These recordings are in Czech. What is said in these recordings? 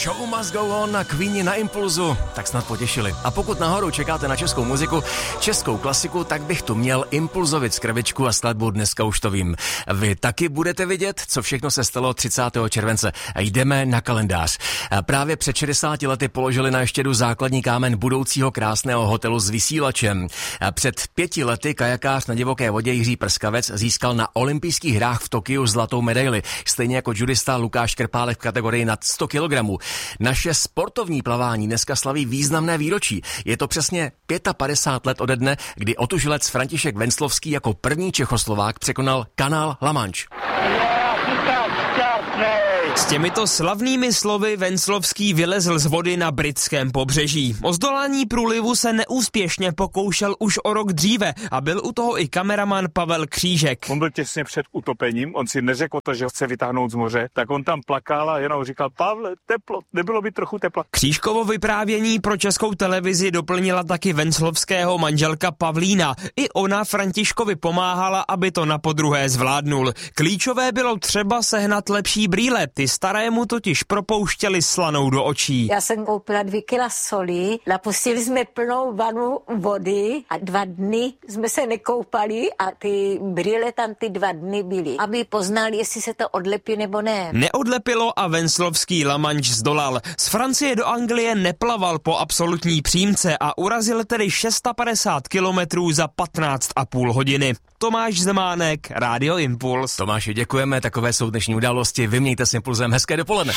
Show must go on na Queeni na Impulzu, tak snad potěšili. A pokud nahoru čekáte na českou muziku, českou klasiku, tak bych tu měl Impulzovic krabičku a skladbu Dneska už to vím. Vy taky budete vidět, co všechno se stalo 30. července. Jdeme na kalendář. Právě před 60 lety položili na Ještědu základní kámen budoucího krásného hotelu s vysílačem. Před 5 lety kajakář na divoké vodě Jiří Prskavec získal na olympijských hrách v Tokiu zlatou medaili, stejně jako judista Lukáš Krpálek v kategorii nad 100 kg. Naše sportovní plavání dneska slaví významné výročí. Je to přesně 55 let ode dne, kdy otužilec František Venclovský jako první Čechoslovák překonal kanál La Manche. S těmito slavnými slovy Venclovský vylezl z vody na britském pobřeží. O zdolání průlivu se neúspěšně pokoušel už o rok dříve a byl u toho i kameraman Pavel Křížek. On byl těsně před utopením, on si neřekl to, že ho chce vytáhnout z moře, tak on tam plakal a jenom říkal: Pavle, teplo, nebylo by trochu tepla. Křížkovo vyprávění pro Českou televizi doplnila taky Venclovského manželka Pavlína. I ona Františkovi pomáhala, aby to napodruhé zvládnul. Klíčové bylo třeba sehnat lepší brýle, ty starému totiž propouštěli slanou do očí. Já jsem koupila 2 kila soli, napustili jsme plnou vanu vody a 2 dny jsme se nekoupali a ty brýle tam ty 2 dny byly, aby poznali, jestli se to odlepí nebo ne. Neodlepilo a Venclovský La Manche zdolal. Z Francie do Anglie neplaval po absolutní přímce a urazil tedy 650 kilometrů za 15,5 hodiny. Tomáš Zemánek, Rádio Impuls. Tomáši, děkujeme, takové jsou dnešní události. Vyměňte s Impulzem, hezké dopoledne.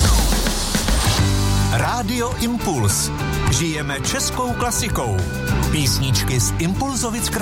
Rádio Impuls. Žijeme českou klasikou. Písničky z Impulzovic